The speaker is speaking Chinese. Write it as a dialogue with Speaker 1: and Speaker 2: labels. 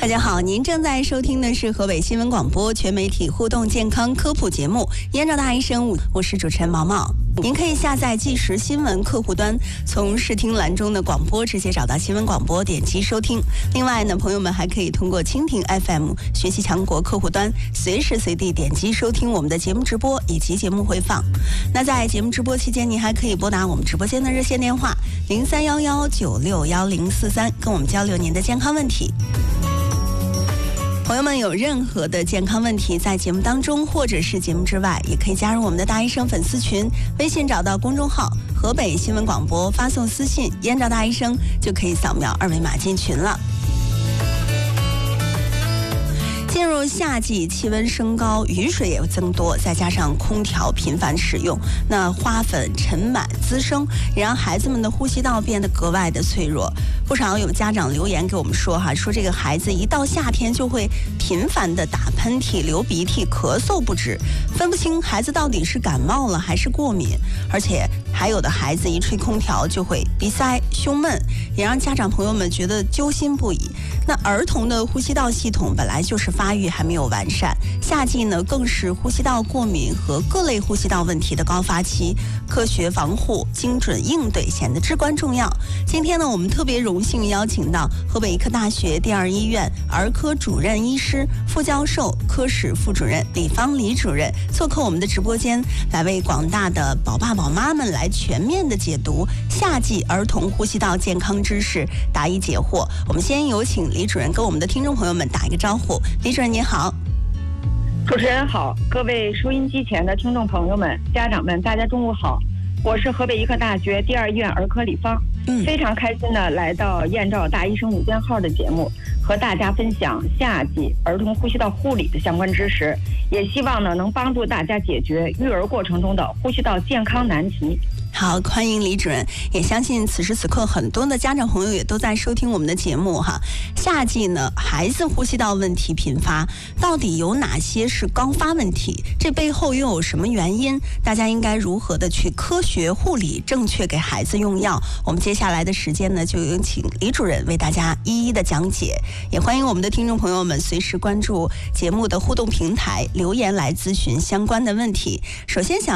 Speaker 1: 大家好，您正在收听的是河北新闻广播全媒体互动健康科普节目《燕赵大医生》，我是主持人毛毛。您可以下载即时新闻客户端，从视听栏中的广播直接找到新闻广播，点击收听。另外呢，朋友们还可以通过蜻蜓 FM 学习强国客户端，随时随地点击收听我们的节目直播以及节目回放。那在节目直播期间，您还可以拨打我们直播间的热线电话0311961043，跟我们交流您的健康问题。朋友们有任何的健康问题，在节目当中或者是节目之外，也可以加入我们的大医生粉丝群，微信找到公众号河北新闻广播，发送私信燕赵大医生，就可以扫描二维码进群了。进入夏季，气温升高，雨水也增多，再加上空调频繁使用，那花粉、尘螨滋生，也让孩子们的呼吸道变得格外的脆弱。不少有家长留言给我们说说这个孩子一到夏天就会频繁的打喷嚏、流鼻涕、咳嗽不止，分不清孩子到底是感冒了还是过敏，而且还有的孩子一吹空调就会鼻塞、胸闷，也让家长朋友们觉得揪心不已。那儿童的呼吸道系统本来就是发育还没有完善，夏季呢更是呼吸道过敏和各类呼吸道问题的高发期，科学防护、精准应对显得至关重要。今天呢，我们特别荣幸邀请到河北医科大学第二医院儿科主任医师、副教授、科室副主任李芳李主任做客我们的直播间，来为广大的宝爸宝妈们来全面的解读夏季儿童呼吸道健康知识，答疑解惑。我们先有请李主任跟我们的听众朋友们打一个招呼。李主任您好。
Speaker 2: 主持人好，各位收音机前的听众朋友们、家长们，大家中午好。我是河北医科大学第二医院儿科李芳，非常开心的来到燕赵大医生午间号的节目，和大家分享夏季儿童呼吸道护理的相关知识，也希望呢能帮助大家解决育儿过程中的呼吸道健康难题。
Speaker 1: 好，欢迎李主任，也相信此时此刻很多的家长朋友也都在收听我们的节目哈。夏季呢，孩子呼吸道问题频发，到底有哪些是高发问题？这背后又有什么原因？大家应该如何的去科学护理，正确给孩子用药？我们接下来的时间呢，就有请李主任为大家一一的讲解。也欢迎我们的听众朋友们随时关注节目的互动平台，留言来咨询相关的问题。首先想